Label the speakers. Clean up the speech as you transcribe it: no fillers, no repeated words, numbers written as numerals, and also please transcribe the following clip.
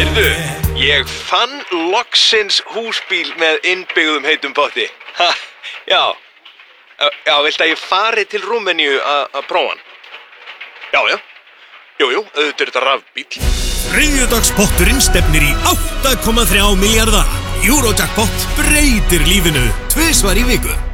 Speaker 1: Heyrðu, ég fann loksins húsbíl með innbyggðum heitum potti. Ha, já, viltu að ég fari til Rúmeníu að prófa hann? Já, jú, auðvitað er þetta rafbíl.
Speaker 2: Þriðjudagspotturinn stefnir í 8,3 milljarða. Eurojackpot breytir lífinu 2 svar í viku.